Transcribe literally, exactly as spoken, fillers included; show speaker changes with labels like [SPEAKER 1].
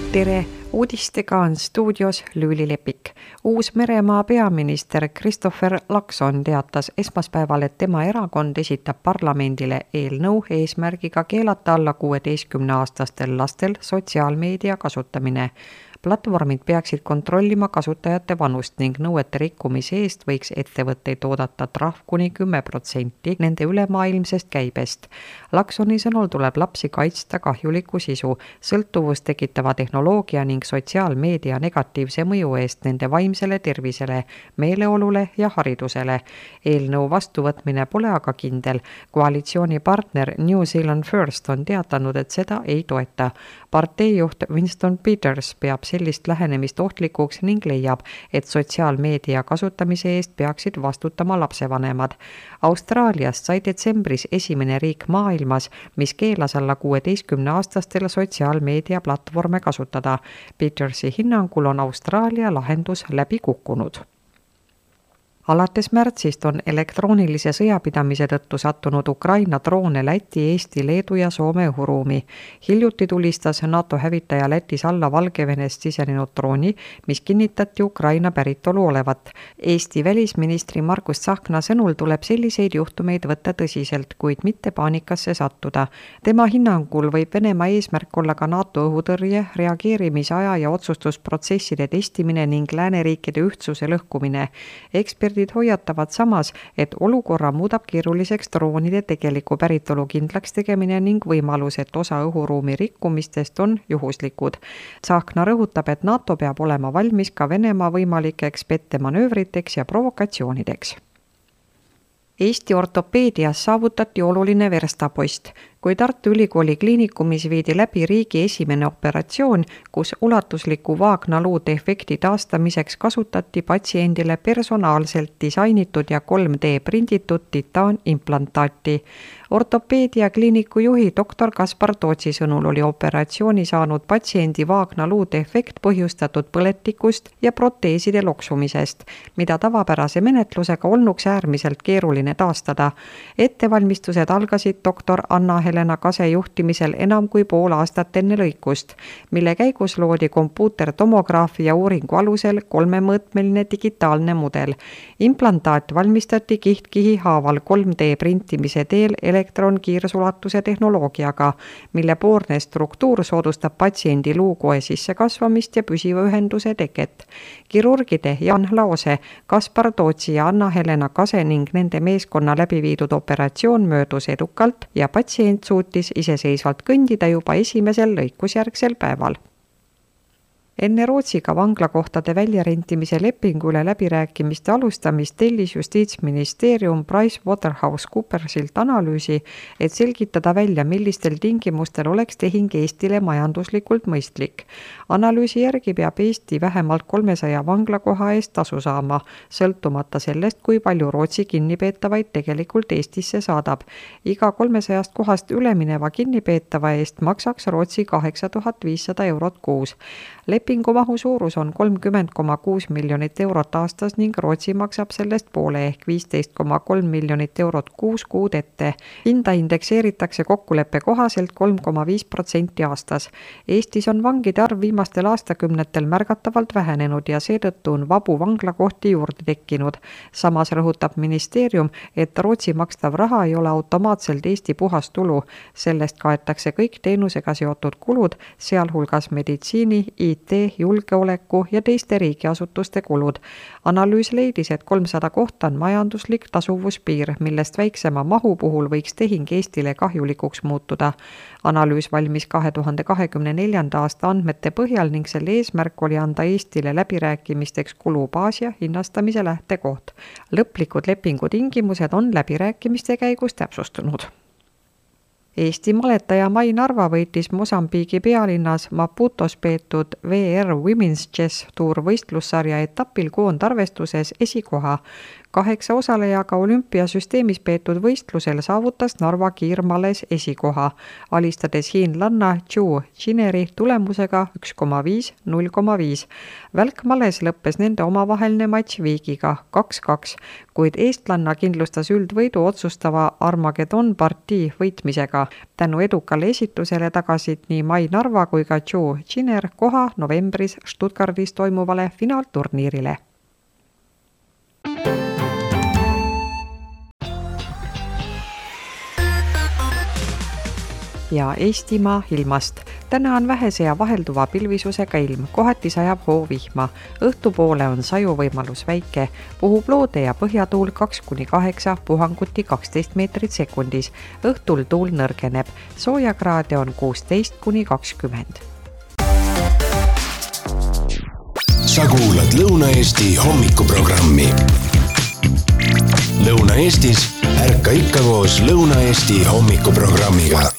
[SPEAKER 1] Tere! Uudistega on stuudios Lüüli Lepik. Uus-Meremaa peaminister Christopher Luxon teatas esmaspäeval, et tema erakond esitab parlamendile eelnõu eesmärgiga keelata alla kuueteistkümne-aastastel lastel sotsiaalmeedia kasutamine. Platvormid peaksid kontrollima kasutajate vanust ning nõuete rikkumise eest võiks ettevõtteid oodata trahv kuni kümme protsenti nende ülemaailmsest käibest. Luxoni sõnul tuleb lapsi kaitsta kahjuliku sisu, sõltuvust tekitava tehnoloogia ning sotsiaalmeedia negatiivse mõju eest nende vaimsele tervisele, meeleolule ja haridusele. Eelnõu vastuvõtmine pole aga kindel. Koalitsioonipartner New Zealand First on teatanud, et seda ei toeta. Parteijuht Winston Peters peab sellist lähenemist ohtlikuks ning leiab, et sotsiaalmeedia kasutamise eest peaksid vastutama lapsevanemad. Austraaliast sai detsembris esimene riik maailmas, mis keelas alla kuueteistkümne-aastastel sotsiaalmeedia platvorme kasutada. Petersi hinnangul on Austraalia lahendus läbi kukkunud. Alates märtsist on elektroonilise sõjapidamise tõttu sattunud Ukraina droone Läti, Eesti, Leedu ja Soome õhuruumi. Hiljuti tulistas NATO hävitaja Lätis alla Valgevenest sisenenud drooni, mis kinnitati Ukraina päritolu olevat. Eesti välisministri Margus Tsahkna sõnul tuleb selliseid juhtumeid võtta tõsiselt, kuid mitte paanikasse sattuda. Tema hinnangul võib Venemaa eesmärk olla ka NATO õhutõrje, reageerimisaja ja otsustusprotsesside testimine ning lääneriikide ühtsuse lõhkumine. Eksperdid hoiatavad samas, et olukorra muudab keeruliseks droonide tegeliku päritolu kindlaks tegemine ning võimalus, et osa õhuruumi rikkumistest on juhuslikud. Tsahkna rõhutab, et NATO peab olema valmis ka Venemaa võimalikeks pettemanöövriteks ja provokatsioonideks. Eesti ortopeedias saavutati oluline verstapost. Kui Tartu Ülikooli kliinikumis viidi läbi riigi esimene operatsioon, kus ulatusliku vaagnaluu defekti taastamiseks kasutati patsiendile personaalselt disainitud ja kolm D prinditud titaanimplantaati. Ortopeedia kliiniku juhi doktor Kaspar Tootsi sõnul oli operatsiooni saanud patsiendi vaagnaluu defekt põhjustatud põletikust ja proteeside loksumisest, mida tavapärase menetlusega olnuks äärmiselt keeruline taastada. Ettevalmistused algasid doktor Anna Helena Kase juhtimisel enam kui pool aastat enne lõikust, mille käigus loodi kompuutertomograafia uuringu alusel kolmemõõtmeline digitaalne mudel. Implantaat valmistati kiht-kihi haaval kolm D printimise teel elektronkiirsulatuse tehnoloogiaga, mille poorne struktuur soodustab patsiendi luukoe sissekasvamist ja püsiva ühenduse teket. Kirurgide Jan Laose, Kaspar Tootsi ja Anna Helena Kase ning nende meeskonna läbi viidud operatsioon möödus edukalt ja patsient suutis iseseisvalt kõndida juba esimesel lõikusjärgsel päeval. Enne Rootsiga vanglakohtade väljarentimise lepingu üle läbirääkimiste alustamist tellis Justiitsministeerium PricewaterhouseCoopersilt analüüsi, et selgitada välja, millistel tingimustel oleks tehing Eestile majanduslikult mõistlik. Analüüsi järgi peab Eesti vähemalt kolmesaja vanglakoha eest tasu saama, sõltumata sellest, kui palju Rootsi kinnipeetavaid tegelikult Eestisse saadab. Iga kolmesajast kohast ülemineva kinnipeetava eest maksaks Rootsi kaheksa tuhat viissada eurot kuus. Lepingu mahu suurus on kolmkümmend koma kuus miljonit eurot aastas ning Rootsi maksab sellest poole ehk viisteist koma kolm miljonit eurot kuus kuud ette. Hinda indekseeritakse kokkuleppe kohaselt kolm koma viis protsenti aastas. Eestis on vangide arv viimastel aastakümnetel märgatavalt vähenenud ja seetõttu on vabu vanglakohti juurde tekkinud. Samas rõhutab ministeerium, et Rootsi makstav raha ei ole automaatselt Eesti puhas tulu. Sellest kaetakse kõik teenusega seotud kulud, sealhulgas meditsiini, I T, julgeoleku ja teiste riigiasutuste kulud. Analüüs leidis, et kolmsada kohta on majanduslik tasuvuspiir, millest väiksema mahu puhul võiks tehing Eestile kahjulikuks muutuda. Analüüs valmis kahe tuhande kahekümne neljanda aasta andmete põhjal ning selle eesmärk oli anda Eestile läbirääkimisteks kulubaas ja hinnastamise lähtekoht. Lõplikud lepingu tingimused on läbirääkimiste käigus täpsustunud. Eesti maletaja Mai Narva võitis Mosambiigi pealinnas Maputos peetud V R Women's Chess Tour võistlussarja etapil koondarvestuses esikoha. Kaheksa osalejaga olümpiasüsteemis peetud võistlusel saavutas Narva kiirmales esikoha, alistades hiinlanna Zhu Jineri tulemusega üks koma viis null koma viis. Välkmales lõppes nende omavaheline matš viigiga kaks kaks, kuid eestlanna kindlustas üldvõidu otsustava Armageddon partii võitmisega. Tänu edukale esitusele tagasid nii Mai Narva kui ka Zhu Jiner koha novembris Stuttgardis toimuvale finaalturniirile. Ja Eestimaa ilmast. Täna on vähese ja vahelduva pilvisusega ilm, kohati sajab hoovihma. Õhtupoole on saju võimalus väike, puhub loode ja põhjatuul kaks kuni kaheksa, puhanguti kaksteist meetrit sekundis. Õhtul tuul nõrgeneb, soojakraade on kuusteist kuni kakskümmend.
[SPEAKER 2] Sa kuulad Lõuna-Eesti hommikuprogrammi. Lõuna-Eestis ärka ikka koos Lõuna-Eesti hommikuprogrammiga.